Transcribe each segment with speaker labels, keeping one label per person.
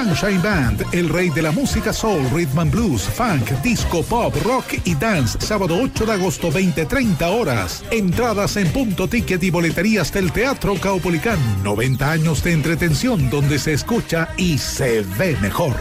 Speaker 1: Sunshine Band, el rey de la música soul, rhythm and blues, funk, disco, pop, rock y dance. Sábado 8 de agosto, 20-30 horas. Entradas en Punto Ticket y boleterías del Teatro Caupolicán. 90 años de entretención donde se escucha y se ve mejor.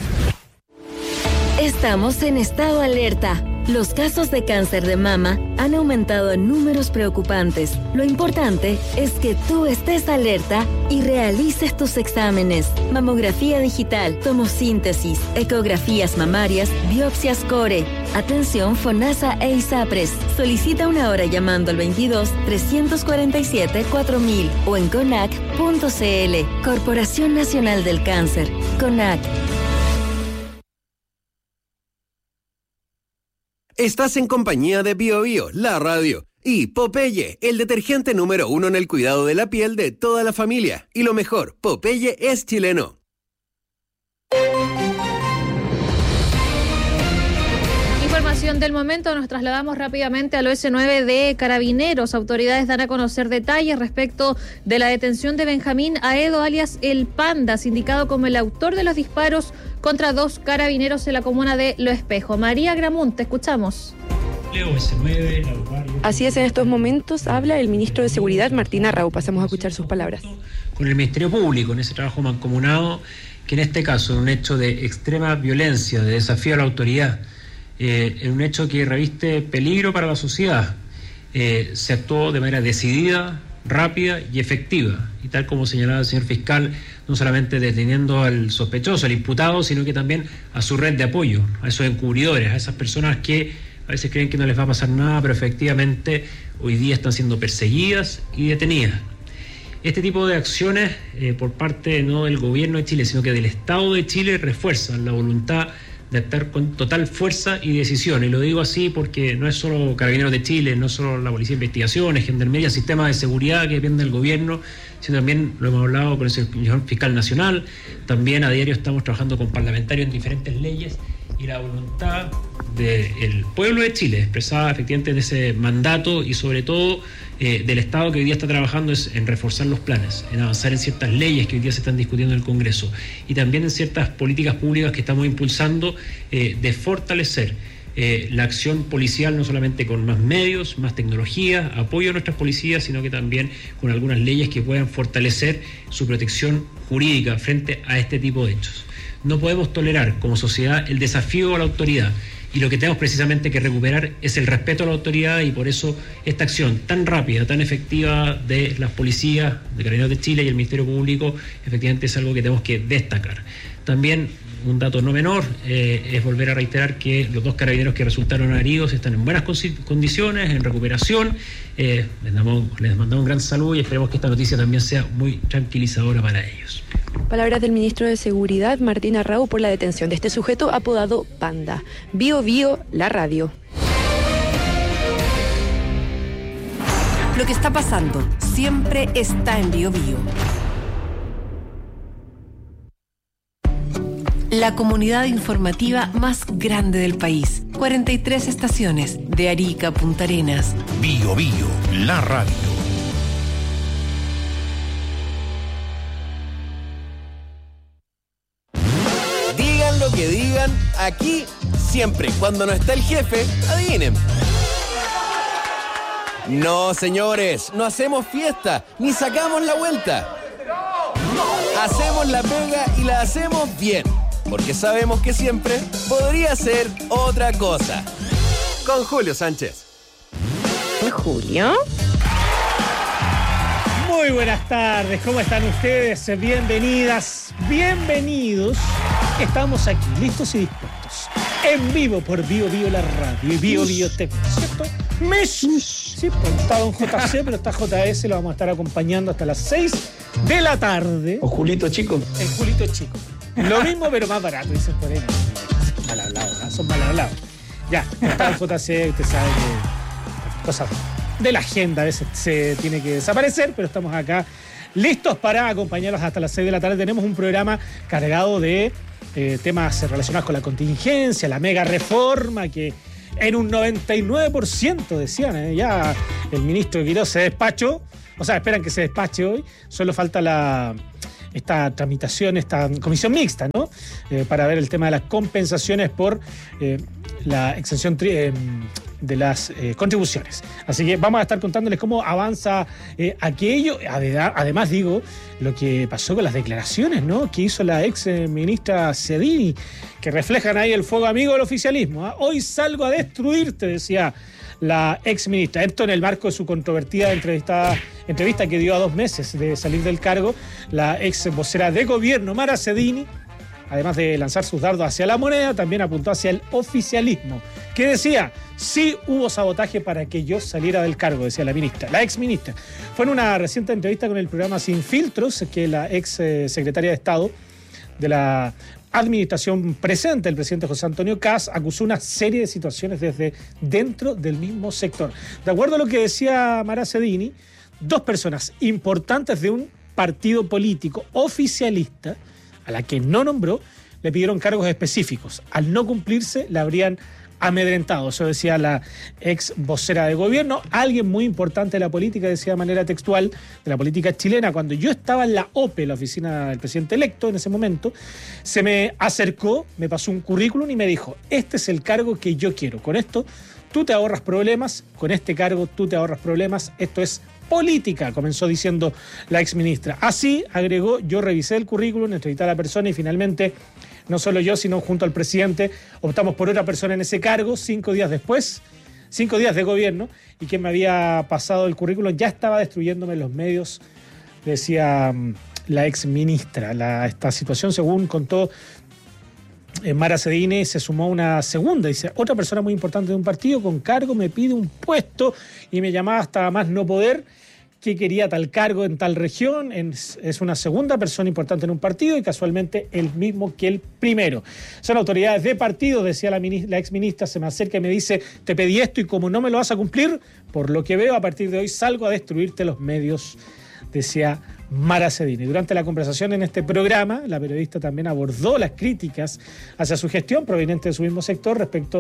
Speaker 2: Estamos en estado alerta. Los casos de cáncer de mama han aumentado en números preocupantes. Lo importante es que tú estés alerta y realices tus exámenes. Mamografía digital, tomosíntesis, ecografías mamarias, biopsias core. Atención FONASA e ISAPRES. Solicita una hora llamando al 22-347-4000 o en CONAC.cl. Corporación Nacional del Cáncer. CONAC.
Speaker 3: Estás en compañía de Bio Bio, la radio, y Popeye, el detergente número 1 en el cuidado de la piel de toda la familia. Y lo mejor, Popeye es chileno.
Speaker 4: Información del momento, nos trasladamos rápidamente al OS9 de Carabineros. Autoridades dan a conocer detalles respecto de la detención de Benjamín Aedo, alias El Panda, sindicado como el autor de los disparos contra 2 carabineros en la comuna de Lo Espejo. María Gramunt, te escuchamos.
Speaker 5: Así es, en estos momentos habla el ministro de Seguridad, Martín Arrau. Pasamos a escuchar sus palabras.
Speaker 6: Con el Ministerio Público, en ese trabajo mancomunado, que en este caso, en un hecho de extrema violencia, de desafío a la autoridad, en un hecho que reviste peligro para la sociedad, se actuó de manera decidida, rápida y efectiva. Y tal como señalaba el señor fiscal, no solamente deteniendo al sospechoso, al imputado, sino que también a su red de apoyo, a esos encubridores, a esas personas que a veces creen que no les va a pasar nada, pero efectivamente hoy día están siendo perseguidas y detenidas. Este tipo de acciones por parte no del gobierno de Chile, sino que del Estado de Chile, refuerzan la voluntad de actuar con total fuerza y decisión. Y lo digo así porque no es solo Carabineros de Chile, no es solo la Policía de Investigaciones, Gendarmería, sistema de seguridad que depende del gobierno, sino también lo hemos hablado con el señor fiscal nacional. También a diario estamos trabajando con parlamentarios en diferentes leyes, y la voluntad del pueblo de Chile expresada efectivamente en ese mandato, y sobre todo del Estado que hoy día está trabajando, es en reforzar los planes, en avanzar en ciertas leyes que hoy día se están discutiendo en el Congreso, y también en ciertas políticas públicas que estamos impulsando, de fortalecer la acción policial, no solamente con más medios, más tecnología, apoyo a nuestras policías, sino que también con algunas leyes que puedan fortalecer su protección jurídica frente a este tipo de hechos. No podemos tolerar como sociedad el desafío a la autoridad, y lo que tenemos precisamente que recuperar es el respeto a la autoridad, y por eso esta acción tan rápida, tan efectiva de las policías, de Carabineros de Chile y el Ministerio Público, efectivamente es algo que tenemos que destacar. También un dato no menor es volver a reiterar que los 2 carabineros que resultaron heridos están en buenas condiciones, en recuperación. Les mandamos un gran saludo y esperemos que esta noticia también sea muy tranquilizadora para ellos.
Speaker 5: Palabras del ministro de Seguridad, Martín Arrau, por la detención de este sujeto apodado Panda. Bio Bio, la radio.
Speaker 7: Lo que está pasando siempre está en Bio Bio. La comunidad informativa más grande del país. 43 estaciones, de Arica a Punta Arenas.
Speaker 1: Bio Bio, la radio.
Speaker 3: Digan lo que digan, aquí siempre, cuando no está el jefe, adivinen. No, señores, no hacemos fiesta, ni sacamos la vuelta. Hacemos la pega y la hacemos bien, porque sabemos que siempre podría ser otra cosa. Con Julio Sánchez.
Speaker 5: ¿Julio?
Speaker 8: Muy buenas tardes, ¿cómo están ustedes? Bienvenidas, bienvenidos. Estamos aquí, listos y dispuestos. En vivo por Bio Bio, la radio, y Bio Bio TV, ¿cierto? Sí, pues está Don JC, pero está JS, lo vamos a estar acompañando hasta las 6 de la tarde.
Speaker 9: O Julito Chico.
Speaker 8: El Julito Chico. Lo mismo, pero más barato, dicen por ahí. Mal hablados, ¿no? Son mal hablados. Ya, está el JC, usted sabe que cosas de la agenda a veces se tiene que desaparecer, pero estamos acá listos para acompañarlos hasta las 6 de la tarde. Tenemos un programa cargado de temas relacionados con la contingencia, la mega reforma que en un 99% decían, ya el ministro Quirós se despachó, o sea, esperan que se despache hoy, solo falta esta tramitación, esta comisión mixta, ¿no? Para ver el tema de las compensaciones por la exención de las contribuciones. Así que vamos a estar contándoles cómo avanza aquello. Además, digo, lo que pasó con las declaraciones, ¿no?, que hizo la ex ministra Sedini, que reflejan ahí el fuego amigo del oficialismo. Hoy salgo a destruirte, decía la ex ministra. Esto en el marco de su controvertida entrevista que dio a 2 meses de salir del cargo. La ex vocera de gobierno, Mara Sedini, además de lanzar sus dardos hacia la moneda, también apuntó hacia el oficialismo, que decía: sí hubo sabotaje para que yo saliera del cargo, decía la ministra, la ex ministra. Fue en una reciente entrevista con el programa Sin Filtros que la ex secretaria de Estado de la administración presente, el presidente José Antonio Kast, acusó una serie de situaciones desde dentro del mismo sector. De acuerdo a lo que decía Mara Sedini, 2 personas importantes de un partido político oficialista, a la que no nombró, le pidieron cargos específicos. Al no cumplirse, la habrían amedrentado. Eso decía la ex vocera de gobierno. Alguien muy importante de la política, decía de manera textual, de la política chilena: cuando yo estaba en la OPE, la oficina del presidente electo en ese momento, se me acercó, me pasó un currículum y me dijo: este es el cargo que yo quiero. Con esto tú te ahorras problemas, con este cargo tú te ahorras problemas. Esto es política, comenzó diciendo la exministra. Así, agregó, yo revisé el currículum, entrevisté a la persona y finalmente, no solo yo, sino junto al presidente, optamos por otra persona en ese cargo. 5 días después, 5 días de gobierno, y quien me había pasado el currículum ya estaba destruyéndome los medios, decía la exministra. Esta situación, según contó Mara Sedini, se sumó una segunda. Dice: otra persona muy importante de un partido con cargo me pide un puesto y me llamaba hasta más no poder, que quería tal cargo en tal región. Es una segunda persona importante en un partido y casualmente el mismo que el primero. Son autoridades de partido, decía la exministra. Se me acerca y me dice: te pedí esto y como no me lo vas a cumplir, por lo que veo, a partir de hoy salgo a destruirte los medios, decía Mara Sedini. Durante la conversación en este programa, la periodista también abordó las críticas hacia su gestión proveniente de su mismo sector.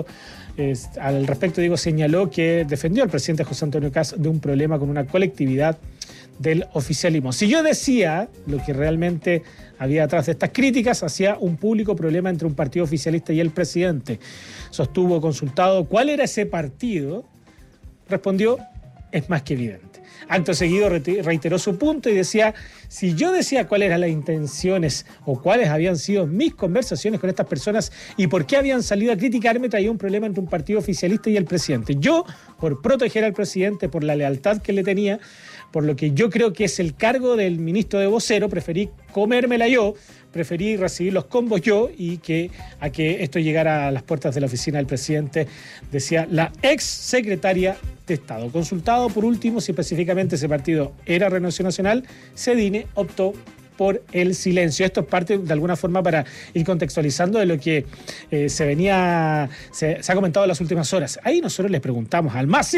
Speaker 8: Al respecto, señaló que defendió al presidente José Antonio Kast de un problema con una colectividad del oficialismo. Si yo decía lo que realmente había atrás de estas críticas, hacía un público problema entre un partido oficialista y el presidente. Sostuvo, consultado cuál era ese partido, respondió: es más que evidente. Acto seguido reiteró su punto y decía: si yo decía cuáles eran las intenciones o cuáles habían sido mis conversaciones con estas personas y por qué habían salido a criticarme, traía un problema entre un partido oficialista y el presidente. Yo, por proteger al presidente, por la lealtad que le tenía, por lo que yo creo que es el cargo del ministro de vocero, preferí comérmela yo, preferí recibir los combos yo y a que esto llegara a las puertas de la oficina del presidente, decía la ex secretaria de Estado. Consultado por último si específicamente ese partido era Renovación Nacional, Sedini optó por el silencio. Esto es parte, de alguna forma, para ir contextualizando de lo que se ha comentado en las últimas horas. Ahí nosotros les preguntamos al más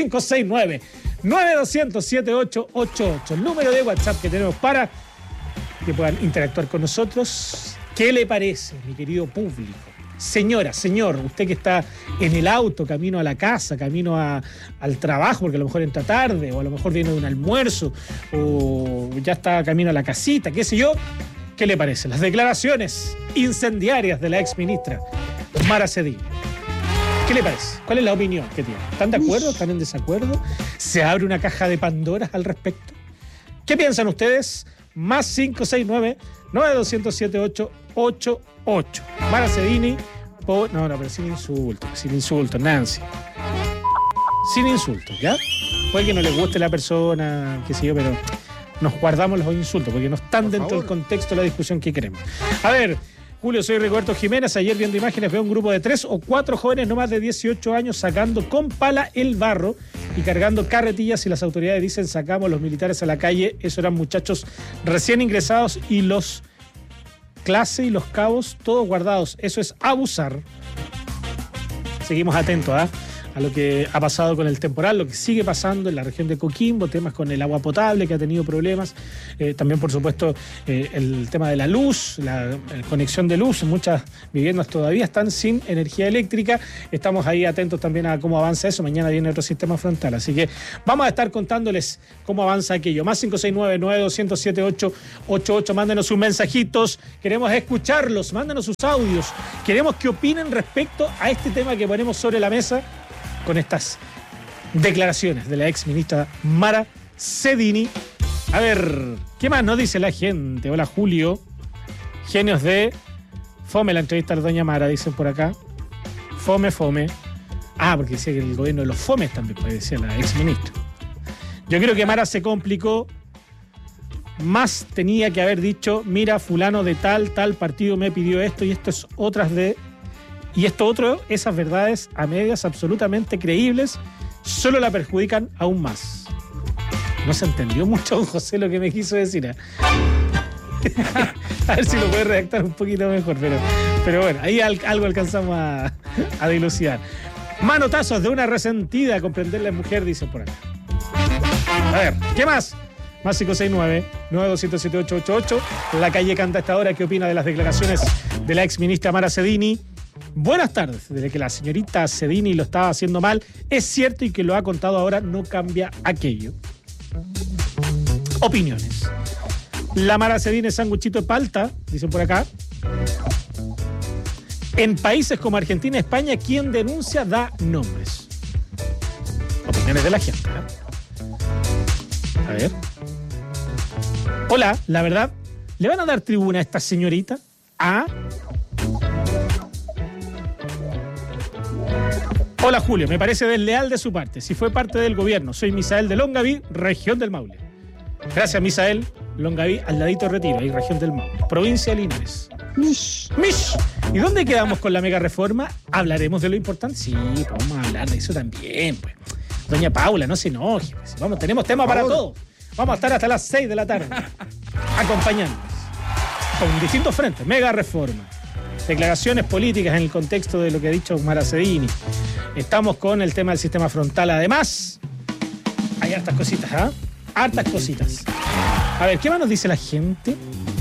Speaker 8: 569-9200-7888, el número de WhatsApp que tenemos para que puedan interactuar con nosotros. ¿Qué le parece, mi querido público? Señora, señor, usted que está en el auto, camino a la casa, camino al trabajo, porque a lo mejor entra tarde, o a lo mejor viene de un almuerzo, o ya está camino a la casita, qué sé yo, ¿qué le parece? Las declaraciones incendiarias de la exministra Mara Sedini. ¿Qué le parece? ¿Cuál es la opinión que tiene? ¿Están de acuerdo? ¿Están en desacuerdo? ¿Se abre una caja de Pandora al respecto? ¿Qué piensan ustedes? Más 569-9200-7888. Mara Sedini, no, pero sin insultos, Nancy. Sin insultos, ¿ya? Puede que no le guste la persona, qué sé yo, pero nos guardamos los insultos porque no están dentro del contexto de la discusión que queremos. A ver, Julio, soy Roberto Jiménez. Ayer viendo imágenes veo un grupo de 3 o 4 jóvenes no más de 18 años sacando con pala el barro y cargando carretillas, y las autoridades dicen: sacamos los militares a la calle. Eso eran muchachos recién ingresados y los clase y los cabos todos guardados. Eso es abusar. Seguimos atentos a lo que ha pasado con el temporal, lo que sigue pasando en la región de Coquimbo, temas con el agua potable que ha tenido problemas, también por supuesto el tema de la luz, la conexión de luz, muchas viviendas todavía están sin energía eléctrica, estamos ahí atentos también a cómo avanza eso, mañana viene otro sistema frontal, así que vamos a estar contándoles cómo avanza aquello, más 569-9207-888, mándenos sus mensajitos, queremos escucharlos, mándenos sus audios, queremos que opinen respecto a este tema que ponemos sobre la mesa con estas declaraciones de la ex ministra Mara Cedini. A ver, ¿qué más nos dice la gente? Hola, Julio. Genios de fome la entrevista a la doña Mara, dicen por acá. Fome. Ah, porque decía que el gobierno de los fomes también, pues decía la ex ministra. Yo creo que Mara se complicó. Más tenía que haber dicho, mira, fulano de tal partido me pidió esto y esto es otras de... Y esto otro, esas verdades a medias absolutamente creíbles, solo la perjudican aún más. No se entendió mucho, don José, lo que me quiso decir. A ver si lo puede redactar un poquito mejor, pero bueno, ahí algo alcanzamos a dilucidar. Manotazos de una resentida, comprenderla es mujer, dicen por acá. A ver, ¿qué más? Más 569-9207-888. La calle canta a esta hora. ¿Qué opina de las declaraciones de la ex ministra Mara Cedini? Buenas tardes. Desde que la señorita Cedini lo estaba haciendo mal, es cierto y que lo ha contado ahora, no cambia aquello. Opiniones. La Mara Cedini es sanguchito de palta, dicen por acá. En países como Argentina y España, quien denuncia da nombres. Opiniones de la gente, ¿no? A ver. Hola, la verdad, ¿le van a dar tribuna a esta señorita? ¿Ah? Hola, Julio, me parece desleal de su parte. Si fue parte del gobierno, soy Misael de Longaví, región del Maule. Gracias, Misael. Longaví, al ladito de Retiro, ahí, región del Maule. Provincia de Linares. Mish. ¿Y dónde quedamos con la mega reforma? ¿Hablaremos de lo importante? Sí, pues vamos a hablar de eso también, pues. Doña Paula, no se enoje. Pues. Vamos, tenemos tema para todo. Vamos a estar hasta las 6 de la tarde acompañándonos con distintos frentes. Mega reforma. Declaraciones políticas en el contexto de lo que ha dicho Mara Cedini. Estamos con el tema del sistema frontal. Además, hay hartas cositas, ¿ah? Hartas cositas. A ver, ¿qué más nos dice la gente?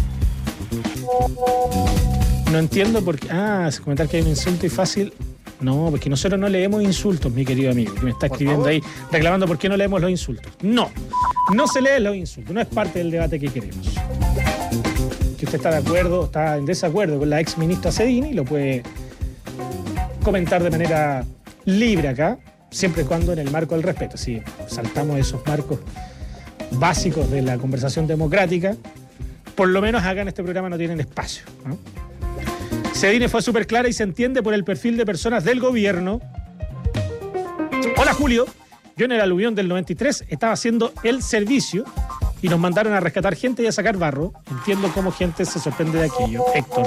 Speaker 8: No entiendo por qué... comentar que hay un insulto y fácil... No, porque nosotros no leemos insultos, mi querido amigo, que me está escribiendo ahí, reclamando por qué no leemos los insultos. No se leen los insultos, no es parte del debate que queremos. Si usted está de acuerdo, está en desacuerdo con la ex ministra Cedini, lo puede comentar de manera libre acá, siempre y cuando en el marco del respeto. Si saltamos esos marcos básicos de la conversación democrática, por lo menos acá en este programa no tienen espacio, ¿no? Cedini fue súper clara y se entiende por el perfil de personas del gobierno. Hola, Julio. Yo en el aluvión del 93 estaba haciendo el servicio y nos mandaron a rescatar gente y a sacar barro. Entiendo cómo gente se sorprende de aquello. Héctor.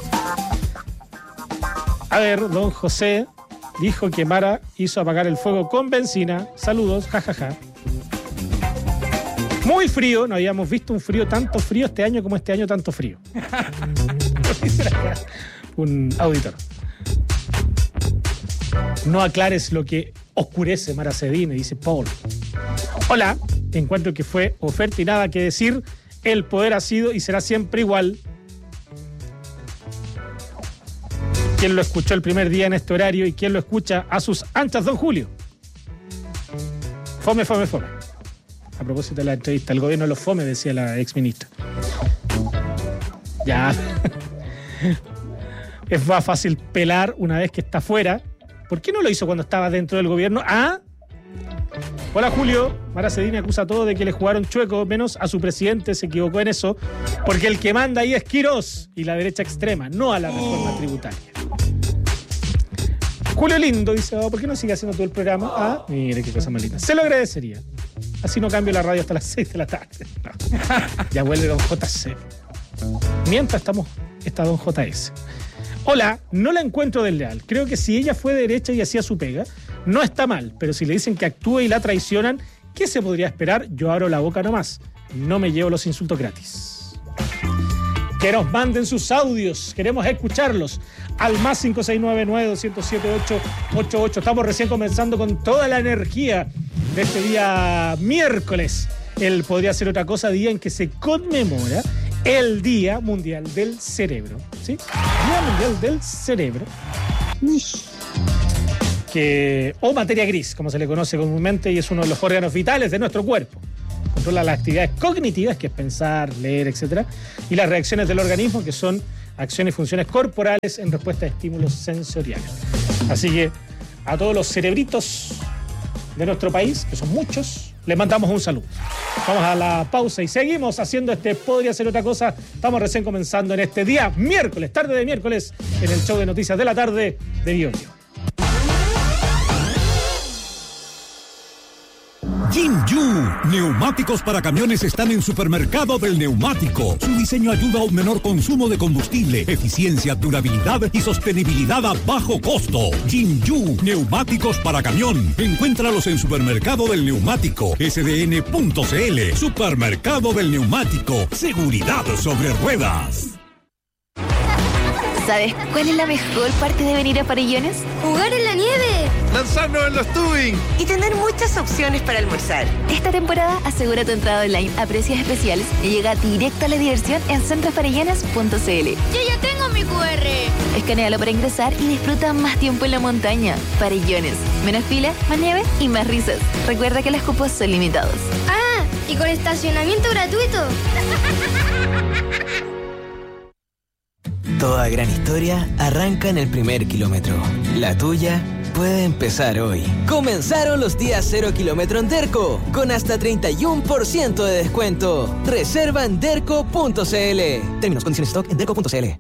Speaker 8: A ver, don José dijo que Mara hizo apagar el fuego con benzina. Saludos, jajaja. Muy frío, no habíamos visto un frío, tanto frío este año como este año tanto frío. Un auditor. No aclares lo que oscurece Mara Cedini, dice Paul. Hola, encuentro que fue oferta y nada que decir. El poder ha sido y será siempre igual. ¿Quién lo escuchó el primer día en este horario y quién lo escucha a sus anchas, don Julio? Fome. A propósito de la entrevista, el gobierno de los fomes, decía la exministra. Ya. Es más fácil pelar una vez que está fuera. ¿Por qué no lo hizo cuando estaba dentro del gobierno? Hola, Julio. Mara Cedini acusa a todos de que le jugaron chueco, menos a su presidente, se equivocó en eso, porque el que manda ahí es Quirós y la derecha extrema, no a la reforma tributaria. Julio Lindo dice, ¿por qué no sigue haciendo todo el programa? Mire qué cosa más linda. Se lo agradecería. Así no cambio la radio hasta las 6 de la tarde. No. Ya vuelve don JC. Mientras está don JS. Hola, no la encuentro desleal. Creo que si ella fue derecha y hacía su pega, no está mal. Pero si le dicen que actúe y la traicionan, ¿qué se podría esperar? Yo abro la boca nomás. No me llevo los insultos gratis. que nos manden sus audios. Queremos escucharlos al más 569-900-788. Estamos recién comenzando con toda la energía de este día miércoles. Él podría ser otra cosa, día en que se conmemora el Día Mundial del Cerebro. ¿Sí? Día Mundial del Cerebro. O materia gris, como se le conoce comúnmente, y es uno de los órganos vitales de nuestro cuerpo. Controla las actividades cognitivas, que es pensar, leer, etc. Y las reacciones del organismo, que son acciones y funciones corporales en respuesta a estímulos sensoriales. Así que a todos los cerebritos de nuestro país, que son muchos, les mandamos un saludo. Vamos a la pausa y seguimos haciendo Podría Ser Otra Cosa. Estamos recién comenzando en este día miércoles, tarde de miércoles, en el show de noticias de la tarde de Bio Bio.
Speaker 9: Jinju, neumáticos para camiones están en Supermercado del Neumático. Su diseño ayuda a un menor consumo de combustible, eficiencia, durabilidad y sostenibilidad a bajo costo. Jinju, neumáticos para camión. Encuéntralos en Supermercado del Neumático, sdn.cl. Supermercado del Neumático, seguridad sobre ruedas.
Speaker 10: ¿Sabes cuál es la mejor parte de venir a Farellones?
Speaker 11: ¡Jugar en la nieve!
Speaker 12: ¡Lanzarnos en los tubing!
Speaker 10: Y tener muchas opciones para almorzar. Esta temporada asegura tu entrada online a precios especiales y llega directo a la diversión en centrofarellones.cl.
Speaker 11: ¡Yo ya tengo mi QR!
Speaker 10: Escanéalo para ingresar y disfruta más tiempo en la montaña. Farellones. Menos fila, más nieve y más risas. Recuerda que los cupos son limitados.
Speaker 11: ¡Ah! ¿Y con estacionamiento gratuito?
Speaker 13: Toda gran historia arranca en el primer kilómetro. La tuya puede empezar hoy. Comenzaron los días 0 kilómetro en Derco, con hasta 31% de descuento. Reserva en derco.cl. Términos, condiciones, stock en derco.cl.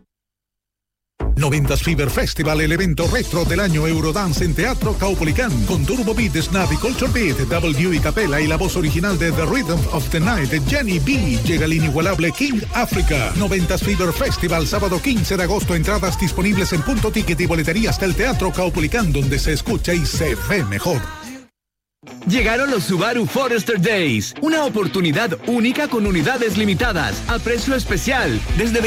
Speaker 1: 90s Fever Festival, el evento retro del año Eurodance en Teatro Caupolicán, con Turbo Beat, Snap y Culture Beat, W y Capella y la voz original de The Rhythm of the Night de Jenny B. Llega el inigualable King Africa. 90s Fever Festival, sábado 15 de agosto. Entradas disponibles en Punto Ticket y boleterías del Teatro Caupolicán, donde se escucha y se ve mejor.
Speaker 14: Llegaron los Subaru Forester Days, una oportunidad única con unidades limitadas, a precio especial, desde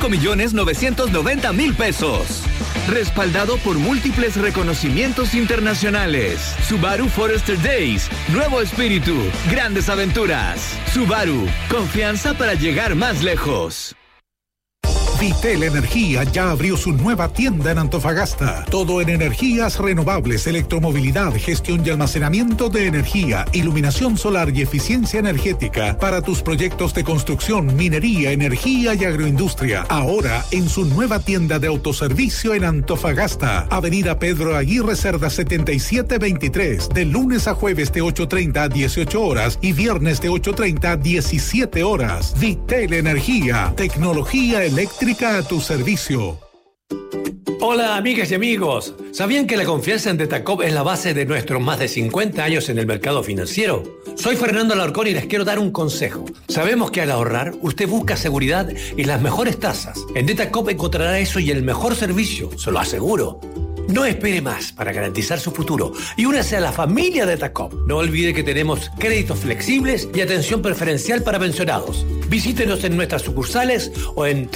Speaker 14: 25.990.000 pesos. Respaldado por múltiples reconocimientos internacionales. Subaru Forester Days, nuevo espíritu, grandes aventuras. Subaru, confianza para llegar más lejos.
Speaker 1: Vitel Energía ya abrió su nueva tienda en Antofagasta. Todo en energías renovables, electromovilidad, gestión y almacenamiento de energía, iluminación solar y eficiencia energética para tus proyectos de construcción, minería, energía y agroindustria. Ahora en su nueva tienda de autoservicio en Antofagasta. Avenida Pedro Aguirre Cerda 7723. De lunes a jueves de 8:30 a 18 horas y viernes de 8:30 a 17 horas. Vitel Energía. Tecnología eléctrica a tu servicio.
Speaker 15: Hola amigas y amigos, ¿sabían que la confianza en Detacop es la base de nuestros más de 50 años en el mercado financiero? Soy Fernando Alarcón y les quiero dar un consejo. Sabemos que al ahorrar, usted busca seguridad y las mejores tasas. En Detacop encontrará eso y el mejor servicio, se lo aseguro. No espere más para garantizar su futuro y únase a la familia de Detacop. No olvide que tenemos créditos flexibles y atención preferencial para pensionados. Visítenos en nuestras sucursales o en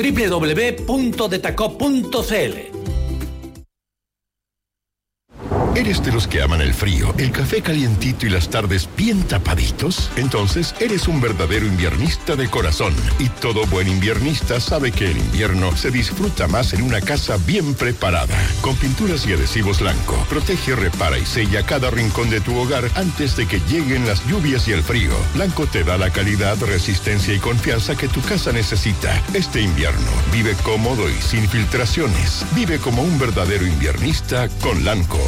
Speaker 15: www.detacop.cl.
Speaker 16: ¿Eres de los que aman el frío, el café calientito y las tardes bien tapaditos? Entonces, eres un verdadero inviernista de corazón. Y todo buen inviernista sabe que el invierno se disfruta más en una casa bien preparada. Con pinturas y adhesivos Lanco, protege, repara y sella cada rincón de tu hogar antes de que lleguen las lluvias y el frío. Lanco te da la calidad, resistencia y confianza que tu casa necesita. Este invierno, vive cómodo y sin filtraciones. Vive como un verdadero inviernista con Lanco.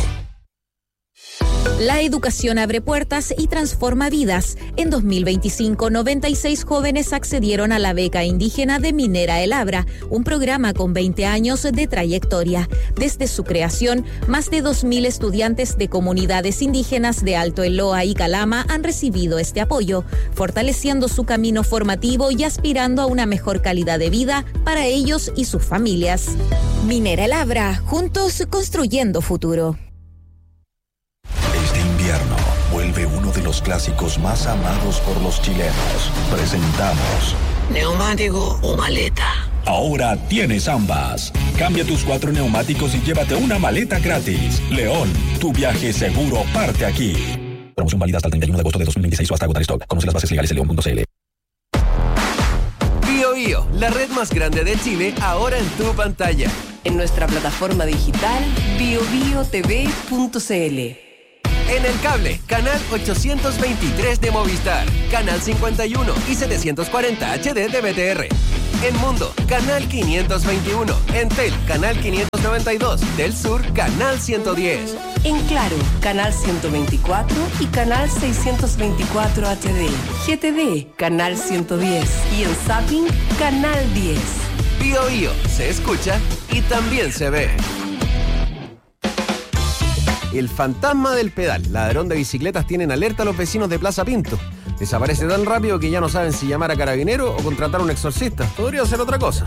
Speaker 17: La educación abre puertas y transforma vidas. En 2025, 96 jóvenes accedieron a la beca indígena de Minera El Abra, un programa con 20 años de trayectoria. Desde su creación, más de 2.000 estudiantes de comunidades indígenas de Alto Eloa y Calama han recibido este apoyo, fortaleciendo su camino formativo y aspirando a una mejor calidad de vida para ellos y sus familias. Minera El Abra, juntos construyendo futuro.
Speaker 18: Vuelve uno de los clásicos más amados por los chilenos. Presentamos
Speaker 19: ¿neumático o maleta?
Speaker 18: Ahora tienes ambas. Cambia tus 4 neumáticos y llévate una maleta gratis. León, tu viaje seguro parte aquí. Promoción válida hasta el 31 de agosto de 2026 o hasta agotar stock. Conoce las bases legales en león.cl.
Speaker 3: Bio Bio, la red más grande de Chile, ahora en tu pantalla.
Speaker 7: En nuestra plataforma digital biobiotv.cl.
Speaker 3: En el cable, canal 823 de Movistar, canal 51 y 740 HD de BTR. En Mundo, canal 521. En Tel, canal 592. Del Sur, canal 110.
Speaker 7: En Claro, canal 124 y canal 624 HD. GTV, canal 110. Y en Zapping, canal 10.
Speaker 3: Bio Bio, se escucha y también se ve. El fantasma del pedal, ladrón de bicicletas, tiene en alerta a los vecinos de Plaza Pinto. Desaparece tan rápido que ya no saben si llamar a carabinero o contratar a un exorcista. Podría ser otra cosa.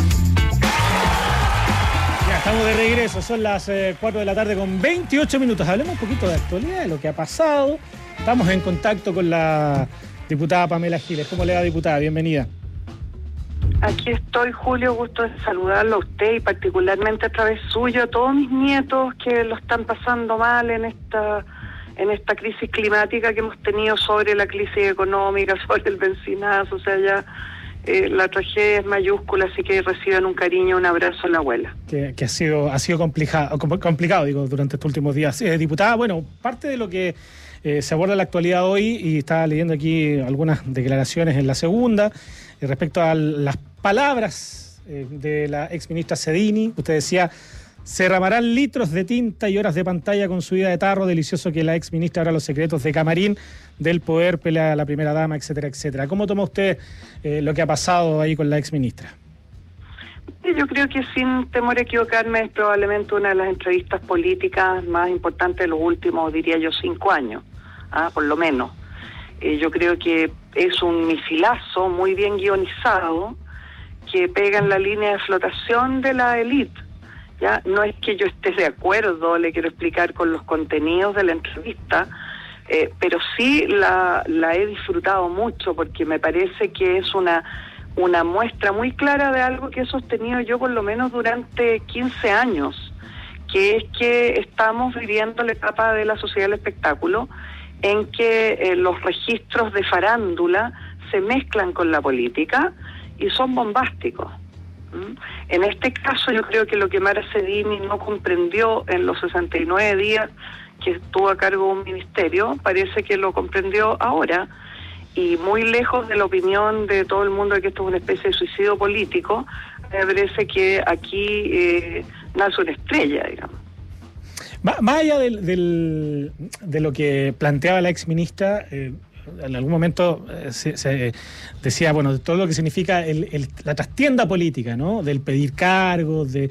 Speaker 8: Ya estamos de regreso, son las 4 de la tarde con 28 minutos. Hablemos un poquito de actualidad, de lo que ha pasado. Estamos en contacto con la diputada Pamela Giles. ¿Cómo le va, diputada? Bienvenida.
Speaker 19: Aquí estoy, Julio, gusto de saludarlo a usted y particularmente a través suyo a todos mis nietos que lo están pasando mal en esta crisis climática que hemos tenido, sobre la crisis económica, sobre el bencinazo. O sea, ya la tragedia es mayúscula, así que reciban un cariño, un abrazo a la abuela. Que
Speaker 8: ha sido complicado, digo, durante estos últimos días. Diputada, bueno, parte de lo que se aborda en la actualidad hoy, y estaba leyendo aquí algunas declaraciones en la segunda, respecto a las palabras de la exministra Sedini. Usted decía: se derramarán litros de tinta y horas de pantalla con subida de tarro, delicioso que la exministra abra los secretos de camarín del poder, pelea a la primera dama, etcétera, etcétera. ¿Cómo toma usted lo que ha pasado ahí con la exministra?
Speaker 19: Yo creo que, sin temor a equivocarme, es probablemente una de las entrevistas políticas más importantes de los últimos, diría yo, 5 años, por lo menos. Yo creo que es un misilazo muy bien guionizado que pega en la línea de flotación de la élite. ¿Ya? No es que yo esté de acuerdo, le quiero explicar, con los contenidos de la entrevista, pero sí la he disfrutado mucho, porque me parece que es una muestra muy clara de algo que he sostenido yo por lo menos durante 15 años, que es que estamos viviendo la etapa de la sociedad del espectáculo en que los registros de farándula se mezclan con la política y son bombásticos. En este caso, yo creo que lo que Mara Sedini no comprendió en los 69 días que estuvo a cargo de un ministerio, parece que lo comprendió ahora, y muy lejos de la opinión de todo el mundo de que esto es una especie de suicidio político, me parece que aquí nace una estrella, digamos.
Speaker 8: Más allá de lo que planteaba la exministra, en algún momento se decía, bueno, todo lo que significa la trastienda política, ¿no? Del pedir cargos, de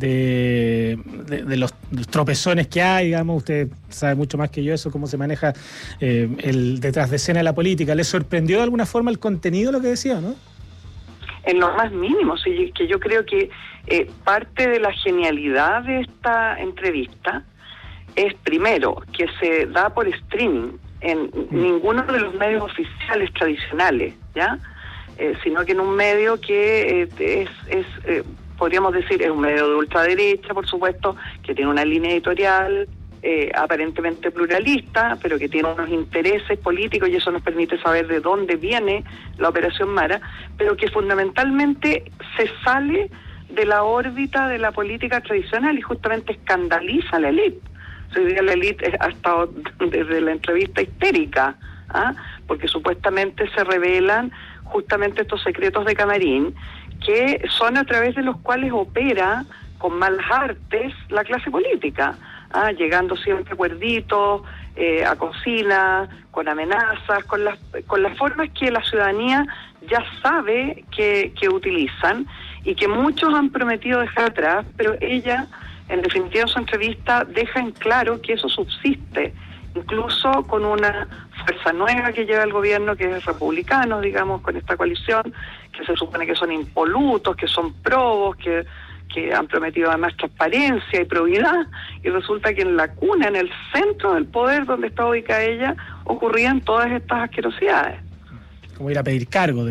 Speaker 8: los tropezones que hay, digamos. Usted sabe mucho más que yo eso, cómo se maneja el detrás de escena de la política. ¿Le sorprendió de alguna forma el contenido de lo que decía, no?
Speaker 19: En lo más mínimo, sí, que yo creo que parte de la genialidad de esta entrevista es, primero, que se da por streaming en ninguno de los medios oficiales tradicionales, ¿ya? Sino que en un medio que podríamos decir, es un medio de ultraderecha, por supuesto, que tiene una línea editorial aparentemente pluralista, pero que tiene unos intereses políticos, y eso nos permite saber de dónde viene la Operación Mara, pero que fundamentalmente se sale de la órbita de la política tradicional y justamente escandaliza a la élite. Hoy día la élite ha estado desde la entrevista histérica, porque supuestamente se revelan justamente estos secretos de camarín, que son a través de los cuales opera con malas artes la clase política, llegando siempre cuerditos a cocina, con amenazas, con las formas que la ciudadanía ya sabe que utilizan y que muchos han prometido dejar atrás, pero ella, en definitiva, en su entrevista deja en claro que eso subsiste, incluso con una fuerza nueva que lleva el gobierno, que es republicano, digamos, con esta coalición, que se supone que son impolutos, que son probos, que han prometido además transparencia y probidad, y resulta que en la cuna, en el centro del poder donde está ubicada ella, ocurrían todas estas asquerosidades.
Speaker 8: como ir a pedir cargo,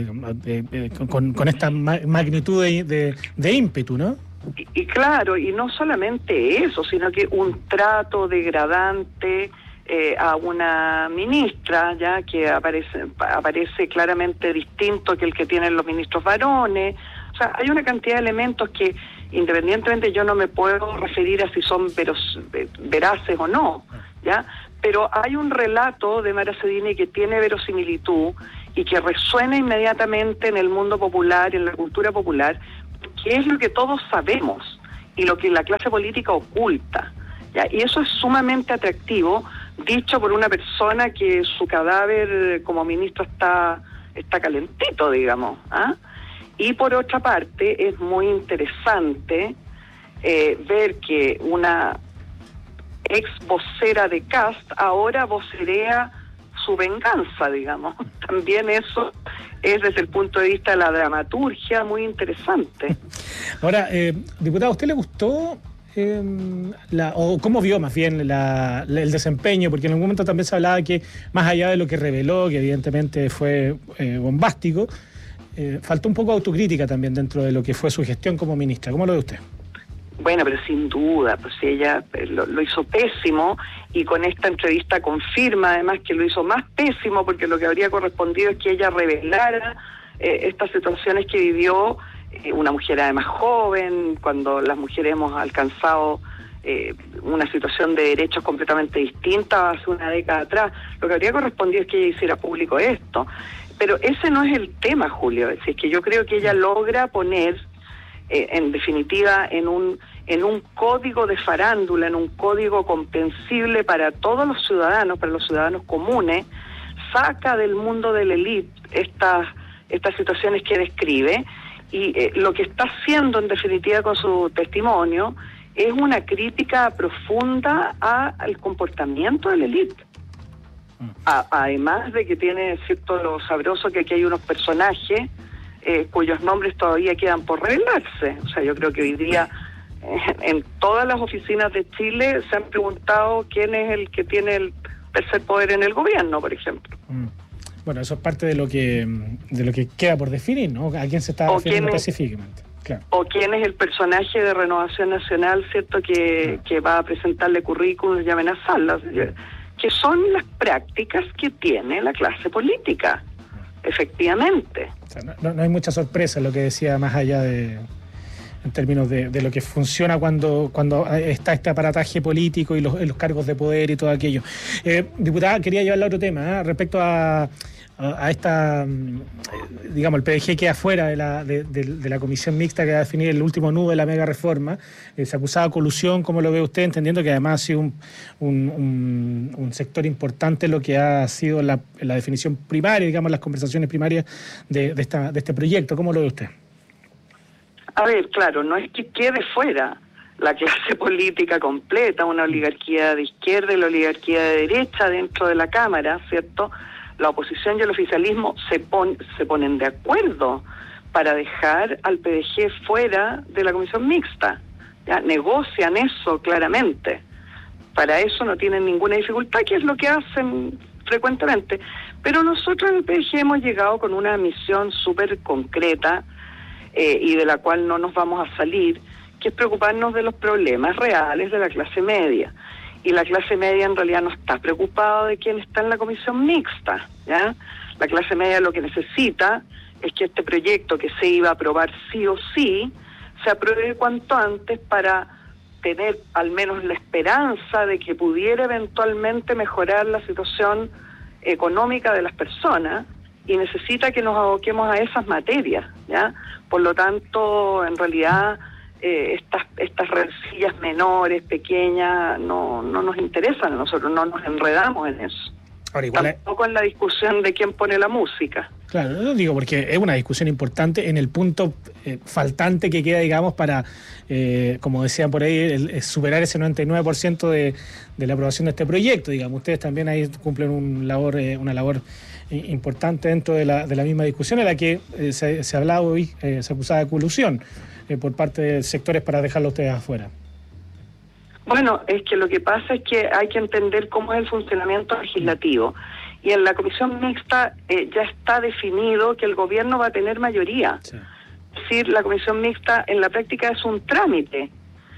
Speaker 8: con esta magnitud de ímpetu, ¿no?
Speaker 19: Y claro, y no solamente eso, sino que un trato degradante a una ministra, ya que aparece claramente distinto que el que tienen los ministros varones. O sea, hay una cantidad de elementos que, independientemente, yo no me puedo referir a si son veraces o no, ¿ya? Pero hay un relato de Mara Cedini que tiene verosimilitud y que resuena inmediatamente en el mundo popular, en la cultura popular, que es lo que todos sabemos y lo que la clase política oculta, ¿ya? Y eso es sumamente atractivo, dicho por una persona que su cadáver como ministro está calentito, digamos, ¿ah? Y por otra parte, es muy interesante ver que una ex vocera de Kast ahora vocerea su venganza, digamos. También eso es, desde el punto de vista de la dramaturgia, muy interesante.
Speaker 8: Ahora, diputada, ¿a usted le gustó o cómo vio más bien el desempeño? Porque en algún momento también se hablaba que, más allá de lo que reveló, que evidentemente fue bombástico, faltó un poco de autocrítica también dentro de lo que fue su gestión como ministra. ¿Cómo lo ve usted?
Speaker 19: Bueno, pero sin duda, pues ella lo hizo pésimo, y con esta entrevista confirma además que lo hizo más pésimo, porque lo que habría correspondido es que ella revelara estas situaciones que vivió una mujer además joven, cuando las mujeres hemos alcanzado una situación de derechos completamente distinta hace una década atrás. Lo que habría correspondido es que ella hiciera público esto. Pero ese no es el tema, Julio. Es decir, que yo creo que ella logra poner, en definitiva, en un código de farándula, en un código comprensible para todos los ciudadanos, para los ciudadanos comunes, saca del mundo de la élite estas situaciones que describe, y lo que está haciendo, en definitiva, con su testimonio, es una crítica profunda al comportamiento de la élite. Además de que tiene, cierto, lo sabroso que aquí hay unos personajes cuyos nombres todavía quedan por revelarse. O sea, yo creo que hoy día en todas las oficinas de Chile se han preguntado quién es el que tiene el tercer poder en el gobierno, por ejemplo.
Speaker 8: Bueno, eso es parte de lo que queda por definir, ¿no? ¿A quién se está refiriendo específicamente? Claro.
Speaker 19: O quién es el personaje de Renovación Nacional, ¿cierto?, que va a presentarle currículums y amenazarlas, que son las prácticas que tiene la clase política, efectivamente.
Speaker 8: O sea, no hay mucha sorpresa en lo que decía, más allá en términos de lo que funciona cuando está este aparataje político y los cargos de poder y todo aquello. Diputada, quería llevarle a otro tema, respecto a esta, digamos, el PDG queda fuera de la comisión mixta que va a definir el último nudo de la mega reforma. Se acusaba colusión. ¿Cómo lo ve usted? Entendiendo que además ha sido un sector importante lo que ha sido la definición primaria, digamos, las conversaciones primarias de este proyecto. ¿Cómo lo ve usted?
Speaker 19: A ver, claro, no es que quede fuera la clase política completa, una oligarquía de izquierda y la oligarquía de derecha dentro de la Cámara, ¿cierto? La oposición y el oficialismo se ponen de acuerdo para dejar al PDG fuera de la comisión mixta. ¿Ya? Negocian eso claramente. Para eso no tienen ninguna dificultad, que es lo que hacen frecuentemente. Pero nosotros en el PDG hemos llegado con una misión súper concreta y de la cual no nos vamos a salir, que es preocuparnos de los problemas reales de la clase media. Y la clase media en realidad no está preocupada de quién está en la comisión mixta, ¿ya? La clase media lo que necesita es que este proyecto, que se iba a aprobar sí o sí, se apruebe cuanto antes para tener al menos la esperanza de que pudiera eventualmente mejorar la situación económica de las personas, y necesita que nos aboquemos a esas materias, ¿ya? Por lo tanto, en realidad, estas rencillas menores, pequeñas, no nos interesan a nosotros, no nos enredamos en eso.
Speaker 8: Ahora, igual
Speaker 19: tampoco en la discusión de quién pone la música.
Speaker 8: Claro, lo digo porque es una discusión importante en el punto faltante que queda, digamos, para, como decían por ahí, superar ese 99% de la aprobación de este proyecto. Digamos, ustedes también ahí cumplen una labor importante dentro de la misma discusión en la que se hablaba hoy, se acusaba de colusión por parte de sectores para dejarlo ustedes afuera.
Speaker 19: Bueno, es que lo que pasa es que hay que entender cómo es el funcionamiento legislativo, y en la comisión mixta ya está definido que el gobierno va a tener mayoría. Sí. Es decir, la comisión mixta en la práctica es un trámite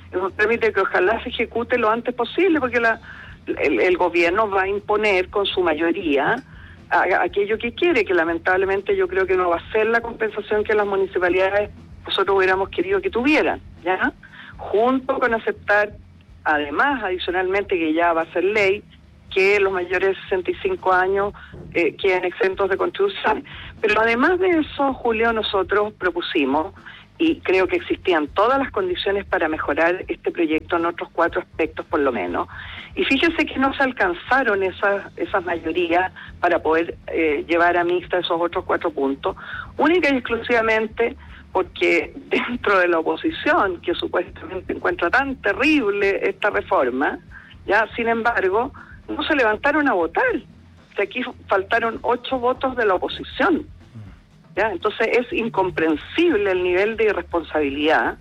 Speaker 19: que ojalá se ejecute lo antes posible, porque el gobierno va a imponer con su mayoría aquello que quiere, que lamentablemente yo creo que no va a ser la compensación que las municipalidades nosotros hubiéramos querido que tuvieran, ¿ya? Junto con aceptar, además, adicionalmente, que ya va a ser ley, que los mayores de 65 años queden exentos de contribuciones. Pero además de eso, Julio, nosotros propusimos, y creo que existían todas las condiciones para mejorar este proyecto en otros 4 aspectos por lo menos. Y fíjense que no se alcanzaron esas mayorías para poder llevar a mixta esos otros 4 puntos, única y exclusivamente porque dentro de la oposición, que supuestamente encuentra tan terrible esta reforma, ya sin embargo, no se levantaron a votar. O sea, aquí faltaron 8 votos de la oposición. ¿Ya? Entonces es incomprensible el nivel de irresponsabilidad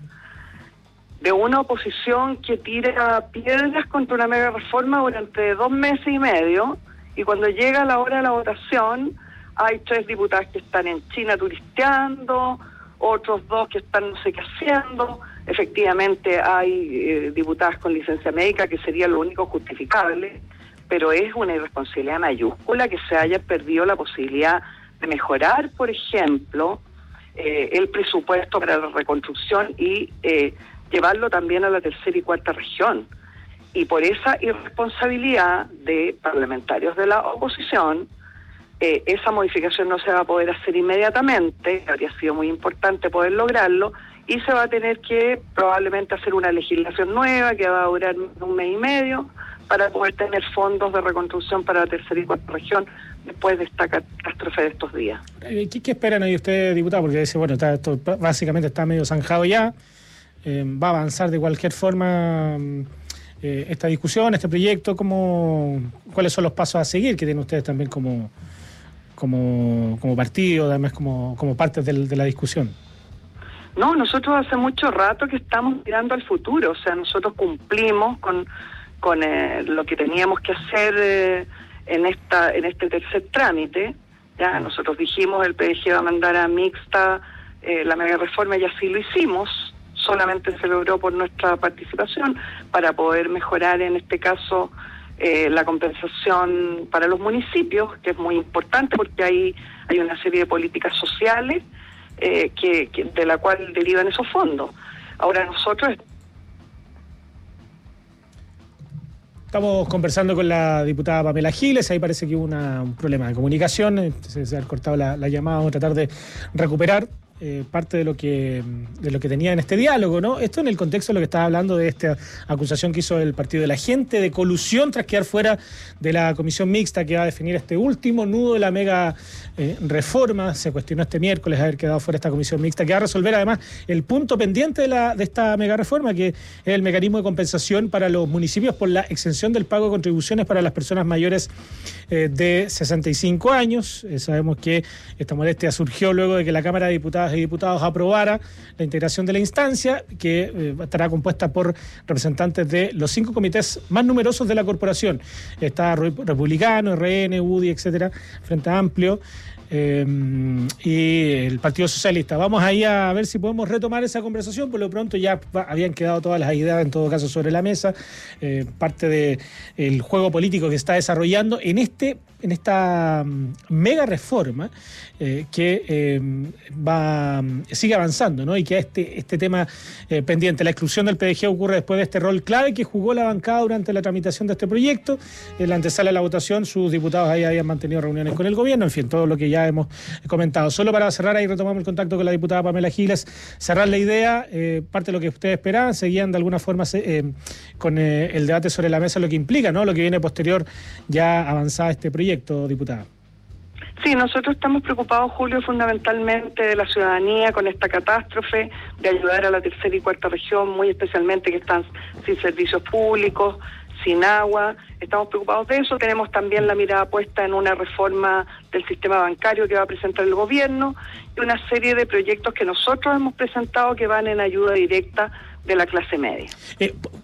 Speaker 19: de una oposición que tira piedras contra una mega reforma durante 2 meses y medio, y cuando llega la hora de la votación hay 3 diputados que están en China turisteando, otros 2 que están no sé qué haciendo. Efectivamente hay diputadas con licencia médica, que sería lo único justificable, pero es una irresponsabilidad mayúscula que se haya perdido la posibilidad de mejorar, por ejemplo, el presupuesto para la reconstrucción y llevarlo también a la 3ª y 4ª región. Y por esa irresponsabilidad de parlamentarios de la oposición, esa modificación no se va a poder hacer inmediatamente, habría sido muy importante poder lograrlo, y se va a tener que probablemente hacer una legislación nueva que va a durar 1 mes y medio para poder tener fondos de reconstrucción para la 3ª y 4ª región después de esta catástrofe de estos días.
Speaker 8: ¿Qué esperan ahí ustedes, diputado? Porque dice, bueno, esto básicamente está medio zanjado ya, va a avanzar de cualquier forma esta discusión, este proyecto. ¿Cuáles son los pasos a seguir que tienen ustedes también como partido, además como parte de la discusión?
Speaker 19: No, nosotros hace mucho rato que estamos mirando al futuro, o sea, nosotros cumplimos con lo que teníamos que hacer en este tercer trámite. Ya nosotros dijimos, el PDG va a mandar a mixta la mega reforma, y así lo hicimos, solamente se logró por nuestra participación para poder mejorar en este caso la compensación para los municipios, que es muy importante porque hay una serie de políticas sociales de la cual derivan esos fondos. Ahora nosotros
Speaker 8: estamos conversando con la diputada Pamela Giles. Ahí parece que hubo un problema de comunicación, se ha cortado la llamada. Vamos a tratar de recuperar parte de lo que tenía en este diálogo, ¿no? Esto en el contexto de lo que estaba hablando de esta acusación que hizo el Partido de la Gente de colusión tras quedar fuera de la comisión mixta que va a definir este último nudo de la mega reforma. Se cuestionó este miércoles haber quedado fuera esta comisión mixta que va a resolver además el punto pendiente de esta mega reforma, que es el mecanismo de compensación para los municipios por la exención del pago de contribuciones para las personas mayores de 65 años. Sabemos que esta molestia surgió luego de que la Cámara de Diputadas y Diputados aprobara la integración de la instancia, que estará compuesta por representantes de los 5 comités más numerosos de la corporación. Está Republicano, RN, UDI, etcétera, Frente Amplio y el Partido Socialista. Vamos ahí a ver si podemos retomar esa conversación. Por lo pronto ya habían quedado todas las ideas, en todo caso, sobre la mesa, parte del juego político que se está desarrollando en esta mega reforma que sigue avanzando, ¿no? Y que este tema pendiente, la exclusión del PDG, ocurre después de este rol clave que jugó la bancada durante la tramitación de este proyecto. En la antesala de la votación, sus diputados ahí habían mantenido reuniones con el gobierno, en fin, todo lo que ya hemos comentado. Solo para cerrar, ahí retomamos el contacto con la diputada Pamela Giles, cerrar la idea, parte de lo que ustedes esperaban, seguían de alguna forma con el debate sobre la mesa, lo que implica, ¿no? Lo que viene posterior ya avanzada este proyecto, diputada.
Speaker 19: Sí, nosotros estamos preocupados, Julio, fundamentalmente de la ciudadanía con esta catástrofe, de ayudar a la 3ª y 4ª región, muy especialmente que están sin servicios públicos, sin agua. Estamos preocupados de eso. Tenemos también la mirada puesta en una reforma del sistema bancario que va a presentar el gobierno y una serie de proyectos que nosotros hemos presentado que van en ayuda directa de la clase media.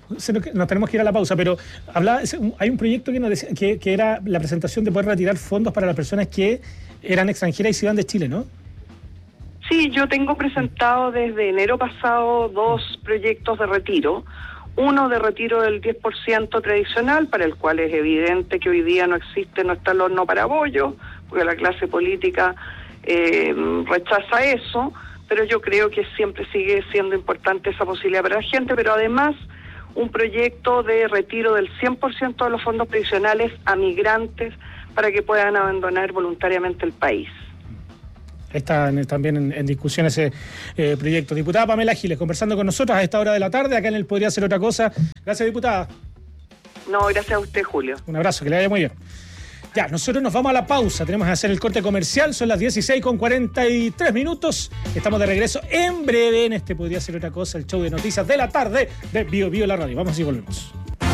Speaker 8: nos tenemos que ir a la pausa, pero hay un proyecto que nos decía, que era la presentación de poder retirar fondos para las personas que eran extranjeras y se iban de Chile, ¿no?
Speaker 19: Sí, yo tengo presentado desde enero pasado 2 proyectos de retiro. Uno de retiro del 10% tradicional, para el cual es evidente que hoy día no está el horno para bollo, porque la clase política rechaza eso, pero yo creo que siempre sigue siendo importante esa posibilidad para la gente, pero además un proyecto de retiro del 100% de los fondos previsionales a migrantes para que puedan abandonar voluntariamente el país.
Speaker 8: Está también en discusión ese proyecto. Diputada Pamela Giles, conversando con nosotros a esta hora de la tarde, acá en el Podría Ser Otra Cosa. Gracias, diputada.
Speaker 19: No, gracias a usted, Julio.
Speaker 8: Un abrazo, que le vaya muy bien. Ya, nosotros nos vamos a la pausa, tenemos que hacer el corte comercial, son las 16:43. Estamos de regreso en breve en este Podría Ser Otra Cosa, el show de noticias de la tarde de Bio Bio la radio. Vamos y volvemos.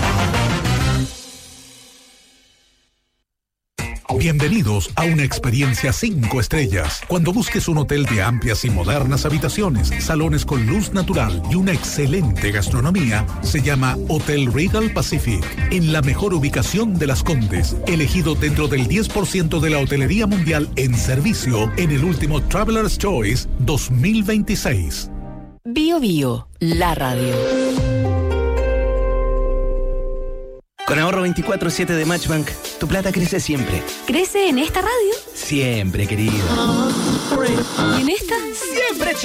Speaker 1: Bienvenidos a una experiencia 5 estrellas. Cuando busques un hotel de amplias y modernas habitaciones, salones con luz natural y una excelente gastronomía, se llama Hotel Regal Pacific, en la mejor ubicación de Las Condes, elegido dentro del 10% de la hotelería mundial en servicio en el último Traveler's Choice 2026.
Speaker 7: Bio Bio, la radio.
Speaker 3: Con ahorro 24/7 de Matchbank, tu plata crece siempre.
Speaker 10: ¿Crece en esta radio?
Speaker 3: Siempre, querido.
Speaker 10: ¿Y en esta?
Speaker 3: ¡Siempre!